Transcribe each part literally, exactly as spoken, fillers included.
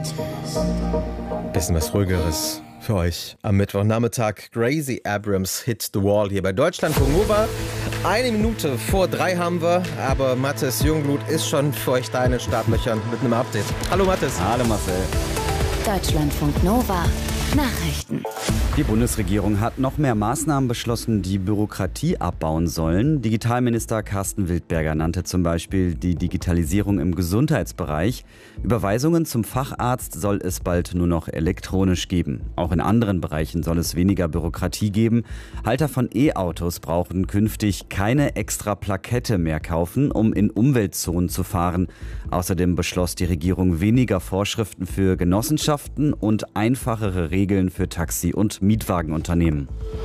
Bisschen was Ruhigeres für euch am Mittwochnachmittag. Gracie Abrams hit the wall hier bei Deutschlandfunk Nova. Eine Minute vor drei haben wir, aber Mathis Jungblut ist schon für euch da in den Startlöchern mit einem Update. Hallo Mathis. Hallo Marcel. Deutschlandfunk Nova. Nachrichten. Die Bundesregierung hat noch mehr Maßnahmen beschlossen, die Bürokratie abbauen sollen. Digitalminister Carsten Wildberger nannte zum Beispiel die Digitalisierung im Gesundheitsbereich. Überweisungen zum Facharzt soll es bald nur noch elektronisch geben. Auch in anderen Bereichen soll es weniger Bürokratie geben. Halter von E-Autos brauchen künftig keine extra Plakette mehr kaufen, um in Umweltzonen zu fahren. Außerdem beschloss die Regierung weniger Vorschriften für Genossenschaften und einfachere Regeln für Taxi- und Mietwagenunternehmen.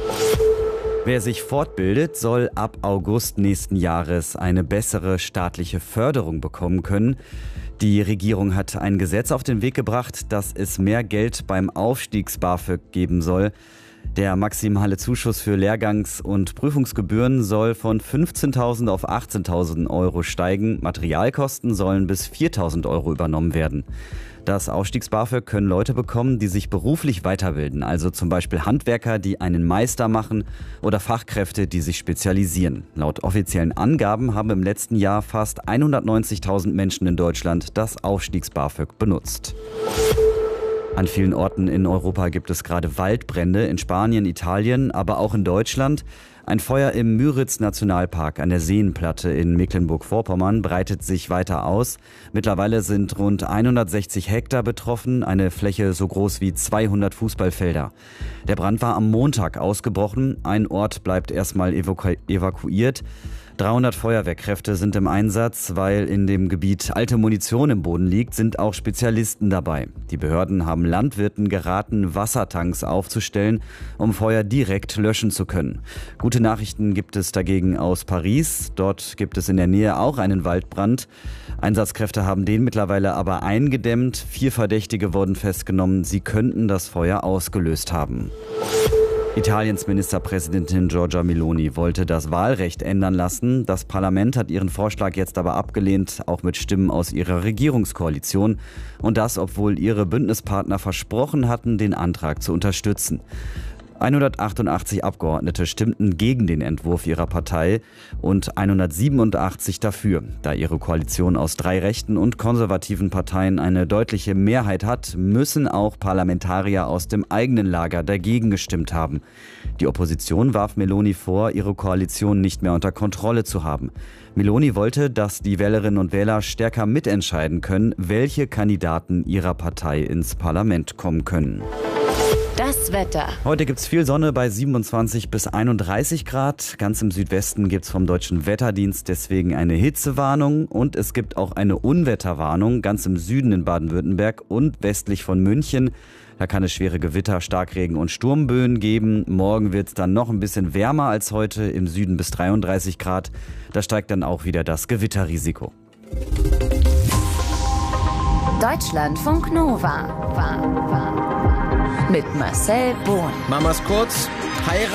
Wer sich fortbildet, soll ab August nächsten Jahres eine bessere staatliche Förderung bekommen können. Die Regierung hat ein Gesetz auf den Weg gebracht, dass es mehr Geld beim Aufstiegs-BAföG geben soll. Der maximale Zuschuss für Lehrgangs- und Prüfungsgebühren soll von fünfzehntausend auf achtzehntausend Euro steigen. Materialkosten sollen bis viertausend Euro übernommen werden. Das Aufstiegs-BAföG können Leute bekommen, die sich beruflich weiterbilden, also zum Beispiel Handwerker, die einen Meister machen oder Fachkräfte, die sich spezialisieren. Laut offiziellen Angaben haben im letzten Jahr fast hundertneunzigtausend Menschen in Deutschland das Aufstiegs-BAföG benutzt. An vielen Orten in Europa gibt es gerade Waldbrände, in Spanien, Italien, aber auch in Deutschland. Ein Feuer im Müritz-Nationalpark an der Seenplatte in Mecklenburg-Vorpommern breitet sich weiter aus. Mittlerweile sind rund hundertsechzig Hektar betroffen, eine Fläche so groß wie zweihundert Fußballfelder. Der Brand war am Montag ausgebrochen. Ein Ort bleibt erstmal evaku- evakuiert. dreihundert Feuerwehrkräfte sind im Einsatz, weil in dem Gebiet alte Munition im Boden liegt, sind auch Spezialisten dabei. Die Behörden haben Landwirten geraten, Wassertanks aufzustellen, um Feuer direkt löschen zu können. Gute Nachrichten gibt es dagegen aus Paris. Dort gibt es in der Nähe auch einen Waldbrand. Einsatzkräfte haben den mittlerweile aber eingedämmt. Vier Verdächtige wurden festgenommen. Sie könnten das Feuer ausgelöst haben. Italiens Ministerpräsidentin Giorgia Meloni wollte das Wahlrecht ändern lassen. Das Parlament hat ihren Vorschlag jetzt aber abgelehnt, auch mit Stimmen aus ihrer Regierungskoalition. Und das, obwohl ihre Bündnispartner versprochen hatten, den Antrag zu unterstützen. hundertachtundachtzig Abgeordnete stimmten gegen den Entwurf ihrer Partei und hundertsiebenundachtzig dafür. Da ihre Koalition aus drei rechten und konservativen Parteien eine deutliche Mehrheit hat, müssen auch Parlamentarier aus dem eigenen Lager dagegen gestimmt haben. Die Opposition warf Meloni vor, ihre Koalition nicht mehr unter Kontrolle zu haben. Meloni wollte, dass die Wählerinnen und Wähler stärker mitentscheiden können, welche Kandidaten ihrer Partei ins Parlament kommen können. Das Wetter. Heute gibt es viel Sonne bei siebenundzwanzig bis einunddreißig Grad. Ganz im Südwesten gibt es vom Deutschen Wetterdienst deswegen eine Hitzewarnung. Und es gibt auch eine Unwetterwarnung ganz im Süden in Baden-Württemberg und westlich von München. Da kann es schwere Gewitter, Starkregen und Sturmböen geben. Morgen wird es dann noch ein bisschen wärmer als heute, im Süden bis dreiunddreißig Grad. Da steigt dann auch wieder das Gewitterrisiko. Deutschlandfunk Nova. War, war. Mit Marcel Bohn. Mamas kurz. Heirat.